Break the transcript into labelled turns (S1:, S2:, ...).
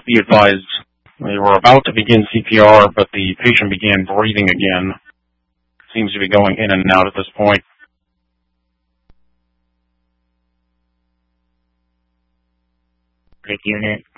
S1: be advised. They were about to begin CPR, but the patient began breathing again. Seems to be going in and out at this point.
S2: Big unit.